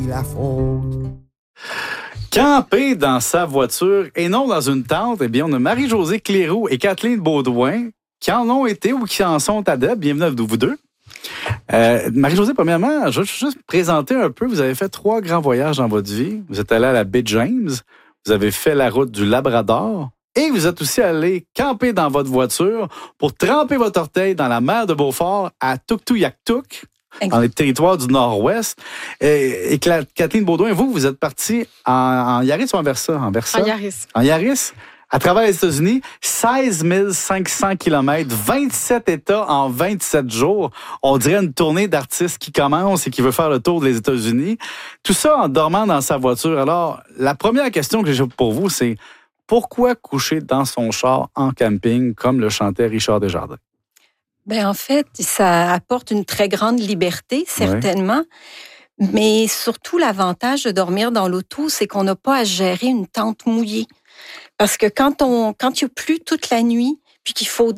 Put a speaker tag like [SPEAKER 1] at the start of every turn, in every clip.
[SPEAKER 1] la faute.
[SPEAKER 2] Camper dans sa voiture et non dans une tente, eh bien, on a Marie-Josée Cléroux et Kathleen Baudouin qui en ont été ou qui en sont adeptes. Bienvenue à vous deux. Marie-Josée, premièrement, je vais juste présenter un peu. Vous avez fait 3 grands voyages dans votre vie. Vous êtes allée à la baie James, vous avez fait la route du Labrador et vous êtes aussi allé camper dans votre voiture pour tremper votre orteil dans la mer de Beaufort à Tuktoyaktuk, dans les territoires du Nord-Ouest. Et Kathleen Baudouin, vous êtes partie en Yaris ou en Versa? En
[SPEAKER 3] Yaris.
[SPEAKER 2] En Yaris? À travers les États-Unis, 16 500 km, 27 États en 27 jours. On dirait une tournée d'artistes qui commence et qui veut faire le tour des États-Unis. Tout ça en dormant dans sa voiture. Alors, la première question que j'ai pour vous, c'est pourquoi coucher dans son char en camping, comme le chantait Richard Desjardins?
[SPEAKER 4] Bien, en fait, ça apporte une très grande liberté, certainement. Oui. Mais surtout, l'avantage de dormir dans l'auto, c'est qu'on n'a pas à gérer une tente mouillée. Parce que quand il pleut toute la nuit, puis qu'il faut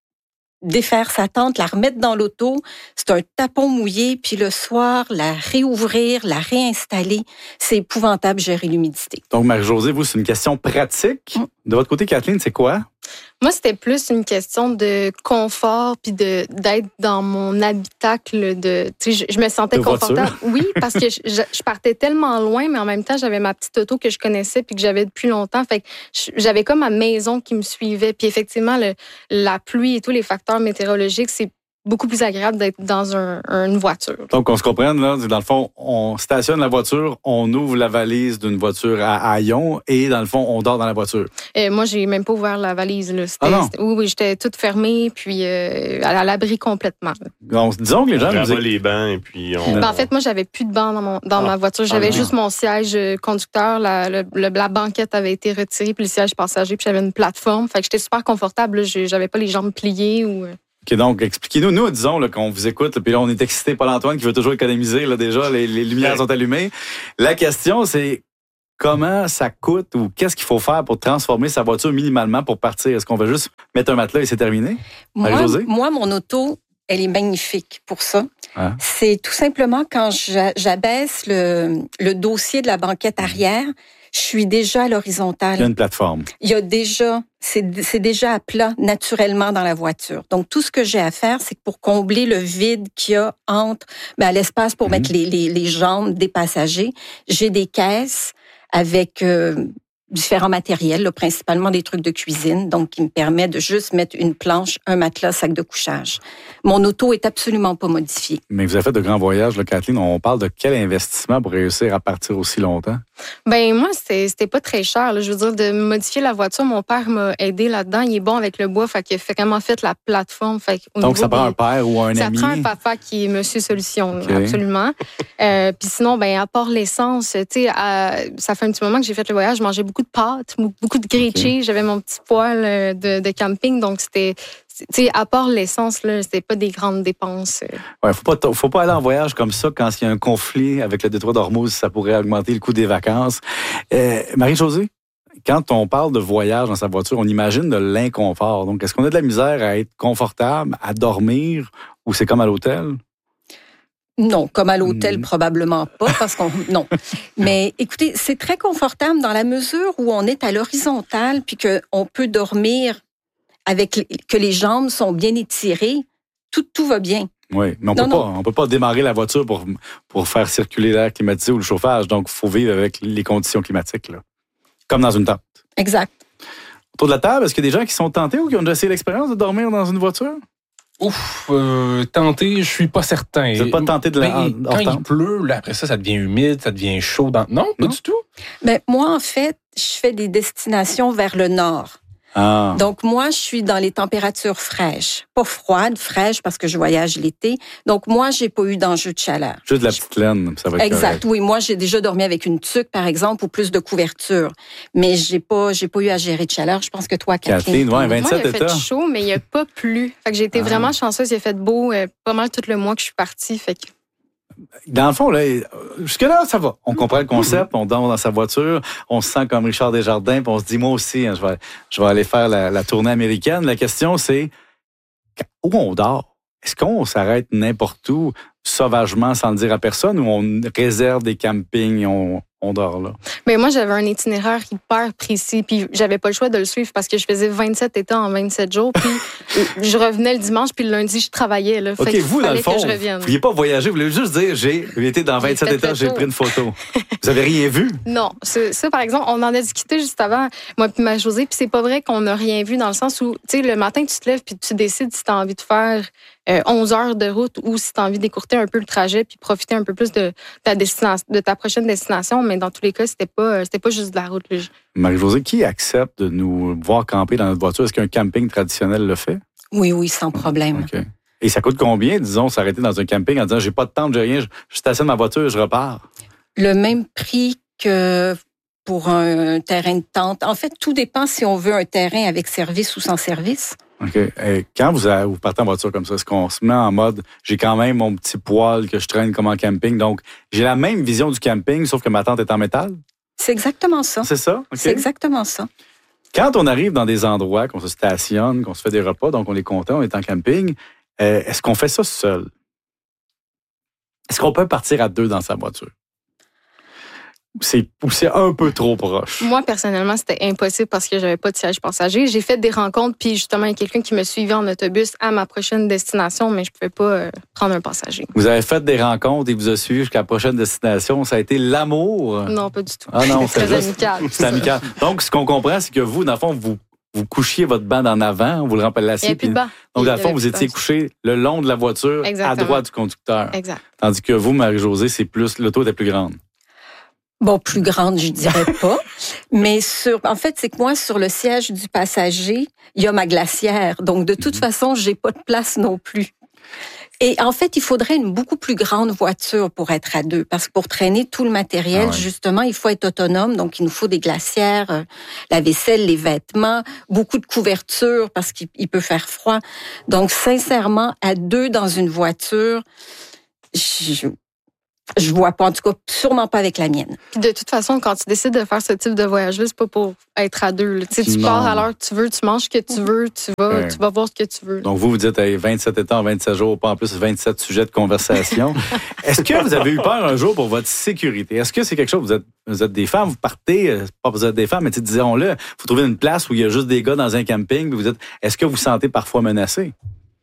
[SPEAKER 4] défaire sa tente, la remettre dans l'auto, c'est un tapon mouillé, puis le soir, la réouvrir, la réinstaller, c'est épouvantable gérer l'humidité.
[SPEAKER 2] Donc, Marie-Josée, vous, c'est une question pratique. De votre côté, Kathleen, c'est quoi?
[SPEAKER 3] Moi, c'était plus une question de confort puis d'être dans mon habitacle. Je me sentais confortable. Oui, parce que je partais tellement loin, mais en même temps, j'avais ma petite auto que je connaissais puis que j'avais depuis longtemps. Fait que j'avais comme ma maison qui me suivait. Puis effectivement, la pluie et tous les facteurs météorologiques, c'est beaucoup plus agréable d'être dans une voiture.
[SPEAKER 2] Donc, on se comprenne, là, dans le fond, on stationne la voiture, on ouvre la valise d'une voiture à haillons et, dans le fond, on dort dans la voiture.
[SPEAKER 3] Moi, j'ai même pas ouvert la valise. Là. Oui, j'étais toute fermée, puis à l'abri complètement.
[SPEAKER 2] Donc, disons que les gens...
[SPEAKER 5] On ramasse les bancs et puis on...
[SPEAKER 3] En fait, moi, j'avais plus de bancs dans ma voiture. J'avais juste mon siège conducteur. La banquette avait été retirée, puis le siège passager, puis j'avais une plateforme. Fait que j'étais super confortable. Là. J'avais pas les jambes pliées ou...
[SPEAKER 2] OK, donc, expliquez-nous. Nous, disons là, qu'on vous écoute, puis là, on est excité. Paul-Antoine qui veut toujours économiser. Là, déjà, les lumières sont allumées. La question, c'est comment ça coûte ou qu'est-ce qu'il faut faire pour transformer sa voiture minimalement pour partir? Est-ce qu'on va juste mettre un matelas et c'est terminé?
[SPEAKER 4] Moi, mon auto, elle est magnifique pour ça. Ah. C'est tout simplement quand j'abaisse le dossier de la banquette arrière, je suis déjà à l'horizontale.
[SPEAKER 2] Il y a une plateforme.
[SPEAKER 4] Il y a déjà, c'est déjà à plat naturellement dans la voiture. Donc, tout ce que j'ai à faire, c'est que pour combler le vide qu'il y a entre l'espace pour mettre les jambes des passagers, j'ai des caisses avec différents matériels, là, principalement des trucs de cuisine, donc qui me permet de juste mettre une planche, un matelas, sac de couchage. Mon auto est absolument pas modifiée.
[SPEAKER 2] Mais vous avez fait de grands voyages, là, Kathleen. On parle de quel investissement pour réussir à partir aussi longtemps?
[SPEAKER 3] Ben moi, c'était pas très cher. Là. Je veux dire, de modifier la voiture, mon père m'a aidé là-dedans. Il est bon avec le bois, fait qu'il a vraiment fait la plateforme. Fait
[SPEAKER 2] donc, ça prend un père ou un ami?
[SPEAKER 3] Ça prend un papa qui est Monsieur Solution, okay. Absolument. Puis sinon, à part l'essence, tu sais, ça fait un petit moment que j'ai fait le voyage, je mangeais beaucoup de pâtes, beaucoup de grilled cheese. J'avais mon petit poêle de camping, donc c'était... Tu sais, à part l'essence, là, c'était pas des grandes dépenses.
[SPEAKER 2] Ouais, faut pas aller en voyage comme ça quand il y a un conflit avec le détroit d'Ormuz, ça pourrait augmenter le coût des vacances. Marie-Josée, quand on parle de voyage dans sa voiture, on imagine de l'inconfort. Donc, est-ce qu'on a de la misère à être confortable, à dormir, ou c'est comme à l'hôtel?
[SPEAKER 4] Non, comme à l'hôtel, probablement pas, parce qu'on... Non. Mais écoutez, c'est très confortable dans la mesure où on est à l'horizontale puis qu'on peut dormir que les jambes sont bien étirées, tout va bien.
[SPEAKER 2] Oui, mais on peut pas démarrer la voiture pour faire circuler l'air climatisé ou le chauffage. Donc, il faut vivre avec les conditions climatiques, là. Comme dans une tente.
[SPEAKER 4] Exact.
[SPEAKER 2] Autour de la table, est-ce qu'il y a des gens qui sont tentés ou qui ont déjà essayé l'expérience de dormir dans une voiture?
[SPEAKER 5] Tenté, je suis pas certain.
[SPEAKER 2] Vous n'êtes pas tenté de
[SPEAKER 5] quand il pleut, là, après ça devient humide, ça devient chaud. Non, pas du tout.
[SPEAKER 4] Mais moi, en fait, je fais des destinations vers le nord.
[SPEAKER 2] Ah.
[SPEAKER 4] Donc, moi, je suis dans les températures fraîches. Pas froides, fraîches, parce que je voyage l'été. Donc, moi, j'ai pas eu d'enjeu de chaleur.
[SPEAKER 2] Juste de la petite laine, ça va être
[SPEAKER 4] exact,
[SPEAKER 2] correct.
[SPEAKER 4] Oui. Moi, j'ai déjà dormi avec une tuque, par exemple, ou plus de couverture. Mais j'ai pas eu à gérer de chaleur. Je pense que toi, Kathleen.
[SPEAKER 2] Ouais, 27
[SPEAKER 3] moi, il a
[SPEAKER 2] états.
[SPEAKER 3] fait chaud, mais il n'y a pas plu. Fait que j'ai été vraiment chanceuse. Il a fait beau pas mal tout le mois que je suis partie. Fait que...
[SPEAKER 2] Dans le fond, là, jusque-là, ça va. On comprend le concept, on dort dans sa voiture, on se sent comme Richard Desjardins, puis on se dit, moi aussi, hein, je vais aller faire la tournée américaine. La question, c'est, où on dort? Est-ce qu'on s'arrête n'importe où sauvagement sans le dire à personne ou on réserve des campings et on dort là?
[SPEAKER 3] Mais moi, j'avais un itinéraire hyper précis, puis j'avais pas le choix de le suivre parce que je faisais 27 états en 27 jours, puis je revenais le dimanche, puis le lundi, je travaillais. Là.
[SPEAKER 2] OK, vous, dans le fond, vous ne vouliez pas voyager, vous voulez juste dire, j'ai été dans 27 états, j'ai pris une photo. Vous avez rien vu?
[SPEAKER 3] Non. Ça, par exemple, on en a discuté juste avant, moi puis ma Josée, puis c'est pas vrai qu'on n'a rien vu dans le sens où, tu sais, le matin, tu te lèves, puis tu décides si tu as envie de faire 11 heures de route ou si tu as envie d'écourter un peu le trajet puis profiter un peu plus de ta prochaine destination. Mais dans tous les cas, c'était pas juste de la route.
[SPEAKER 2] Marie-Josée, qui accepte de nous voir camper dans notre voiture? Est-ce qu'un camping traditionnel le fait?
[SPEAKER 4] Oui, sans problème.
[SPEAKER 2] OK. Et ça coûte combien, disons, s'arrêter dans un camping en disant, j'ai pas de temps, j'ai rien, je stationne ma voiture et je repars?
[SPEAKER 4] Le même prix que pour un terrain de tente. En fait, tout dépend si on veut un terrain avec service ou sans service.
[SPEAKER 2] OK. Et quand vous partez en voiture comme ça, est-ce qu'on se met en mode, j'ai quand même mon petit poêle que je traîne comme en camping, donc j'ai la même vision du camping, sauf que ma tente est en métal?
[SPEAKER 4] C'est exactement ça.
[SPEAKER 2] C'est ça? OK.
[SPEAKER 4] C'est exactement ça.
[SPEAKER 2] Quand on arrive dans des endroits, qu'on se stationne, qu'on se fait des repas, donc on est content, on est en camping, est-ce qu'on fait ça seul? Est-ce qu'on peut partir à deux dans sa voiture? C'est un peu trop proche.
[SPEAKER 3] Moi, personnellement, c'était impossible parce que j'avais pas de siège passager. J'ai fait des rencontres, puis justement, il y a quelqu'un qui me suivait en autobus à ma prochaine destination, mais je pouvais pas prendre un passager.
[SPEAKER 2] Vous avez fait des rencontres et vous a suivi jusqu'à la prochaine destination. Ça a été l'amour?
[SPEAKER 3] Non, pas du tout.
[SPEAKER 2] Ah non,
[SPEAKER 3] c'est très amical.
[SPEAKER 2] C'est amical. Donc, ce qu'on comprend, c'est que vous, dans le fond, vous couchiez votre banc en avant, vous le remplaciez.
[SPEAKER 3] Il n'y a plus de banc.
[SPEAKER 2] Donc, dans le fond, vous étiez couché le long de la voiture, à droite du conducteur.
[SPEAKER 3] Exact.
[SPEAKER 2] Tandis que vous, Marie-Josée, l'auto était plus grande.
[SPEAKER 4] Bon, plus grande, je dirais pas. Mais en fait, c'est que moi, sur le siège du passager, il y a ma glacière. Donc, de toute façon, j'ai pas de place non plus. Et en fait, il faudrait une beaucoup plus grande voiture pour être à deux. Parce que pour traîner tout le matériel, justement, il faut être autonome. Donc, il nous faut des glacières, la vaisselle, les vêtements, beaucoup de couverture parce qu'il peut faire froid. Donc, sincèrement, à deux dans une voiture, je vois pas, en tout cas, sûrement pas avec la mienne.
[SPEAKER 3] Puis de toute façon, quand tu décides de faire ce type de voyage-là, c'est pas pour être à deux. Tu pars à l'heure que tu veux, tu manges ce que tu veux, tu vas voir ce que tu veux.
[SPEAKER 2] Donc, vous dites 27 états en 27 jours, pas en plus 27 sujets de conversation. Est-ce que vous avez eu peur un jour pour votre sécurité? Est-ce que c'est quelque chose, vous êtes des femmes, vous partez, pas vous êtes des femmes, mais disons-le, vous trouvez une place où il y a juste des gars dans un camping, puis est-ce que vous vous sentez parfois menacé?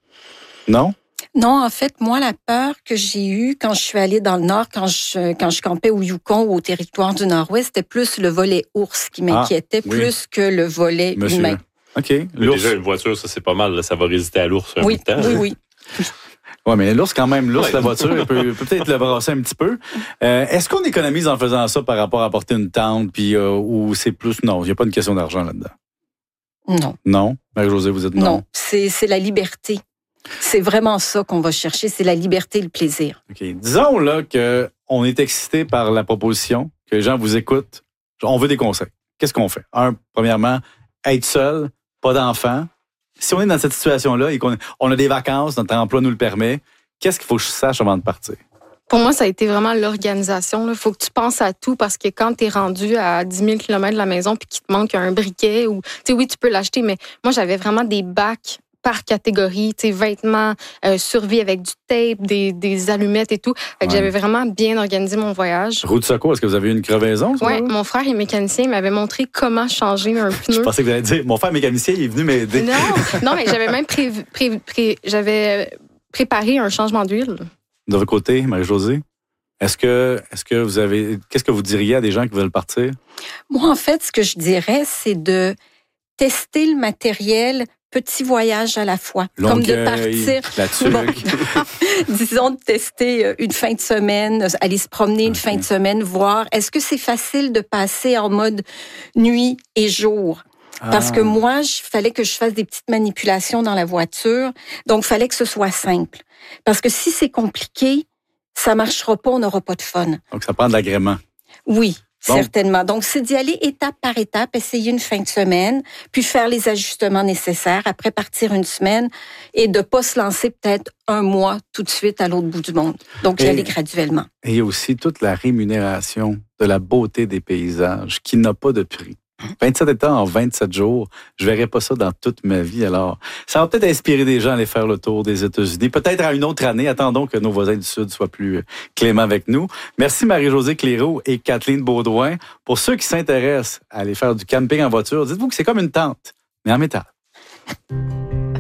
[SPEAKER 2] Non?
[SPEAKER 4] Non, en fait, moi, la peur que j'ai eue quand je suis allée dans le Nord, quand je campais au Yukon ou au territoire du Nord-Ouest, c'était plus le volet ours qui m'inquiétait plus que le volet humain.
[SPEAKER 2] OK.
[SPEAKER 1] Déjà, une voiture, ça, c'est pas mal. Là, ça va résister à l'ours un bout de temps.
[SPEAKER 4] Oui.
[SPEAKER 2] Oui, mais l'ours, la voiture, peut peut-être le brasser un petit peu. Est-ce qu'on économise en faisant ça par rapport à porter une tente, puis ou c'est plus... Non, il n'y a pas une question d'argent là-dedans.
[SPEAKER 4] Non.
[SPEAKER 2] Non? Marie-Josée, vous êtes non?
[SPEAKER 4] Non, c'est la liberté. C'est vraiment ça qu'on va chercher, c'est la liberté et le plaisir.
[SPEAKER 2] OK. Disons là qu'on est excité par la proposition, que les gens vous écoutent. On veut des conseils. Qu'est-ce qu'on fait? Premièrement, être seul, pas d'enfant. Si on est dans cette situation-là et qu'on a des vacances, notre emploi nous le permet, qu'est-ce qu'il faut que je sache avant de partir?
[SPEAKER 3] Pour moi, ça a été vraiment l'organisation. Il faut que tu penses à tout parce que quand tu es rendu à 10 000 km de la maison puis qu'il te manque un briquet, ou oui, tu peux l'acheter, mais moi, j'avais vraiment des bacs par catégorie, vêtements, survie avec du tape, des allumettes et tout. Fait que j'avais vraiment bien organisé mon voyage.
[SPEAKER 2] Route de secours, est-ce que vous avez eu une crevaison?
[SPEAKER 3] Oui, mon frère est mécanicien, il m'avait montré comment changer un pneu.
[SPEAKER 2] Je pensais que vous alliez dire, mon frère mécanicien, il est venu m'aider.
[SPEAKER 3] Non, mais j'avais même j'avais préparé un changement d'huile.
[SPEAKER 2] De votre côté, Marie-Josée? Est-ce que vous avez... Qu'est-ce que vous diriez à des gens qui veulent partir?
[SPEAKER 4] Moi, en fait, ce que je dirais, c'est de tester le matériel petit voyage à la fois. Comme de partir. Disons de tester une fin de semaine, aller se promener une fin de semaine, voir est-ce que c'est facile de passer en mode nuit et jour. Parce que moi, il fallait que je fasse des petites manipulations dans la voiture. Donc, il fallait que ce soit simple. Parce que si c'est compliqué, ça marchera pas, on n'aura pas de fun.
[SPEAKER 2] Donc, ça prend de l'agrément.
[SPEAKER 4] Oui. Certainement. Donc, c'est d'y aller étape par étape, essayer une fin de semaine, puis faire les ajustements nécessaires, après partir une semaine et de pas se lancer peut-être un mois tout de suite à l'autre bout du monde. Donc, y aller graduellement.
[SPEAKER 2] Et il y a aussi toute la rémunération de la beauté des paysages qui n'a pas de prix. 27 États en 27 jours. Je ne verrai pas ça dans toute ma vie. Alors, ça va peut-être inspirer des gens à aller faire le tour des États-Unis. Peut-être à une autre année. Attendons que nos voisins du Sud soient plus cléments avec nous. Merci Marie-Josée Clairaut et Kathleen Baudouin. Pour ceux qui s'intéressent à aller faire du camping en voiture, dites-vous que c'est comme une tente, mais en métal.